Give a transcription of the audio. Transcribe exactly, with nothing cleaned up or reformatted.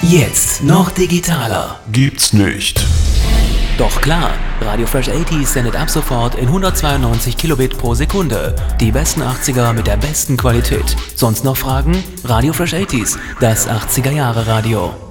Jetzt noch digitaler. Gibt's nicht. Doch klar, Radio Fresh achtziger sendet ab sofort in hundertzweiundneunzig Kilobit pro Sekunde. Die besten achtziger mit der besten Qualität. Sonst noch Fragen? Radio Fresh achtziger, das achtziger Jahre Radio.